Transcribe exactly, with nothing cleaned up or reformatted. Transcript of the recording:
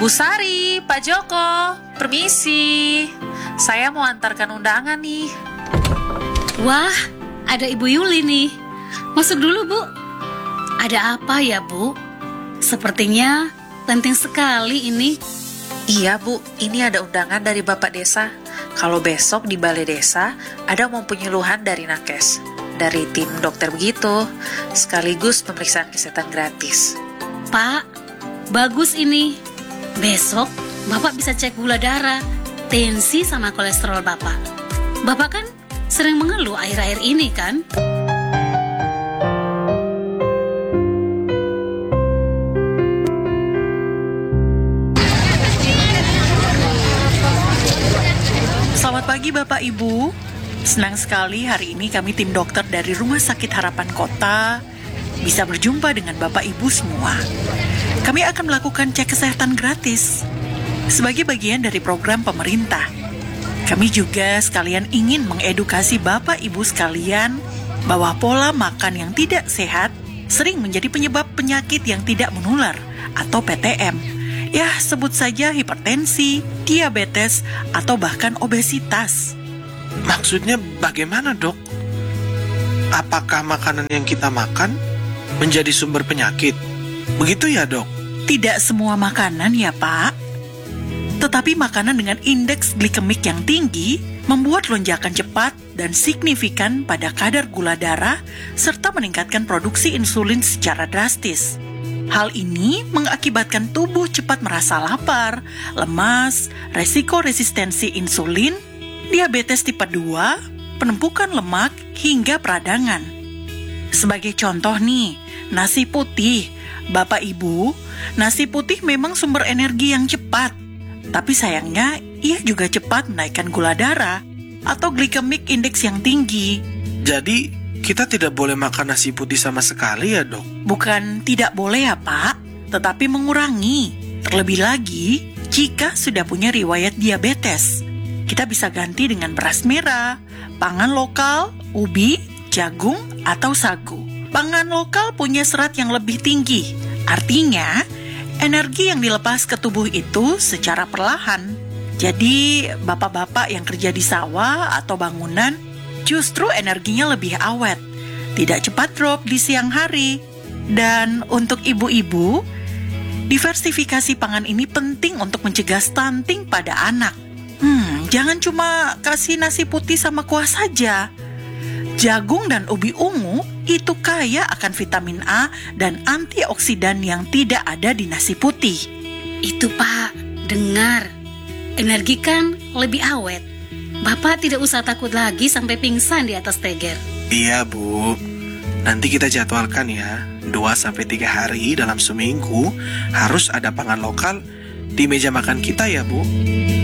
Bu Sari, Pak Joko, permisi. Saya mau antarkan undangan nih. Wah, ada Ibu Yuli nih. Masuk dulu, Bu. Ada apa ya, Bu? Sepertinya penting sekali ini. Iya, Bu. Ini ada undangan dari Bapak Desa. Kalau besok di Balai Desa ada mau penyuluhan dari Nakes, dari tim dokter begitu, sekaligus pemeriksaan kesehatan gratis. Pak, bagus ini. Besok Bapak bisa cek gula darah, tensi sama kolesterol Bapak. Bapak kan sering mengeluh akhir-akhir ini kan? Selamat pagi Bapak Ibu. Senang sekali hari ini kami tim dokter dari Rumah Sakit Harapan Kota bisa berjumpa dengan Bapak Ibu semua. Kami akan melakukan cek kesehatan gratis sebagai bagian dari program pemerintah. Kami juga sekalian ingin mengedukasi Bapak Ibu sekalian bahwa pola makan yang tidak sehat sering menjadi penyebab penyakit yang tidak menular atau P T M. Ya, sebut saja hipertensi, diabetes, atau bahkan obesitas. Maksudnya bagaimana, Dok? Apakah makanan yang kita makan menjadi sumber penyakit? Begitu ya, Dok? Tidak semua makanan ya, Pak. Tetapi makanan dengan indeks glikemik yang tinggi membuat lonjakan cepat dan signifikan pada kadar gula darah serta meningkatkan produksi insulin secara drastis. Hal ini mengakibatkan tubuh cepat merasa lapar, lemas, resiko resistensi insulin, diabetes tipe dua, penumpukan lemak, hingga peradangan. Sebagai contoh nih, nasi putih. Bapak Ibu, nasi putih memang sumber energi yang cepat. Tapi sayangnya, ia juga cepat menaikkan gula darah atau glikemik indeks yang tinggi. Jadi, kita tidak boleh makan nasi putih sama sekali ya, Dok? Bukan tidak boleh ya, Pak, tetapi mengurangi. Terlebih lagi, jika sudah punya riwayat diabetes. Kita bisa ganti dengan beras merah, pangan lokal, ubi, jagung, atau sagu. Pangan lokal punya serat yang lebih tinggi. Artinya, energi yang dilepas ke tubuh itu secara perlahan. Jadi, bapak-bapak yang kerja di sawah atau bangunan justru energinya lebih awet, tidak cepat drop di siang hari. Dan untuk ibu-ibu, diversifikasi pangan ini penting untuk mencegah stunting pada anak. Hmm, jangan cuma kasih nasi putih sama kuah saja. Jagung dan ubi ungu itu kaya akan vitamin A dan antioksidan yang tidak ada di nasi putih. Itu Pak, dengar. Energi kan lebih awet. Bapak tidak usah takut lagi sampai pingsan di atas teger. Iya, Bu. Nanti kita jadwalkan ya. dua sampai tiga hari dalam seminggu harus ada pangan lokal di meja makan kita ya, Bu.